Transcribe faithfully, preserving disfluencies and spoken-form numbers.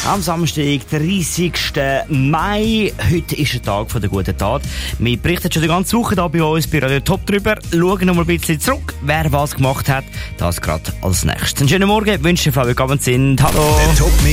Am Samstag, dreißigsten Mai. Heute ist der Tag der guten Tat. Wir berichten schon die ganze Woche hier bei uns bei Radio Top drüber. Schauen noch mal ein bisschen zurück, wer was gemacht hat. Das gerade als nächstes. Einen schönen Morgen, wünsche Flavio Gabenzind. Hallo.